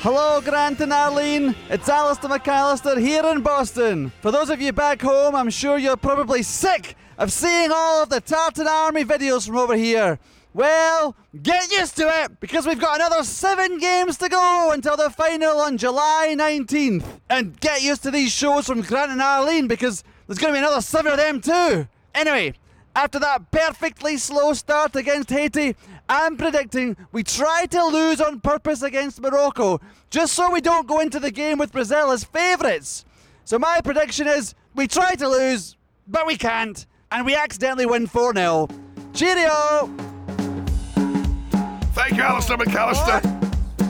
Hello, Grant and Arlene. It's Alistair McAllister here in Boston. For those of you back home, I'm sure you're probably sick of seeing all of the Tartan Army videos from over here. Well, get used to it, because we've got another 7 games to go until the final on July 19th. And get used to these shows from Grant and Arlene, because there's going to be another 7 of them too. Anyway, after that perfectly slow start against Haiti, I'm predicting we try to lose on purpose against Morocco, just so we don't go into the game with Brazil as favourites. So my prediction is, we try to lose, but we can't, and we accidentally win 4-0. Cheerio! Thank you, Alistair McAllister.